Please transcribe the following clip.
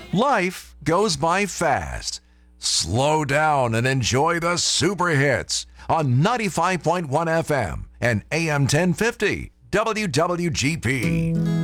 Life goes by fast. Slow down and enjoy the super hits on 95.1 FM and AM 1050 WWGP.